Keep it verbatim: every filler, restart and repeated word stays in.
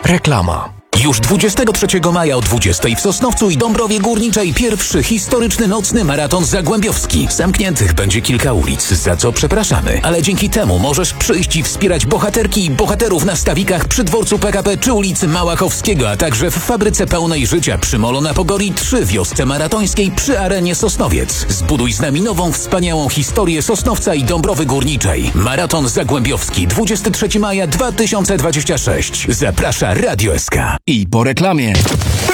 Reklama. Już dwudziestego trzeciego maja o dwudziestej w Sosnowcu i Dąbrowie Górniczej pierwszy historyczny nocny maraton zagłębiowski. Zamkniętych będzie kilka ulic, za co przepraszamy, ale dzięki temu możesz przyjść i wspierać bohaterki i bohaterów na stawikach przy dworcu P K P czy ulicy Małachowskiego, a także w fabryce pełnej życia przy Molo na Pogorii trzy, wiosce maratońskiej przy Arenie Sosnowiec. Zbuduj z nami nową, wspaniałą historię Sosnowca i Dąbrowy Górniczej. Maraton zagłębiowski dwudziestego trzeciego maja dwa tysiące dwudziestego szóstego. Zaprasza Radio S K. I po reklamie.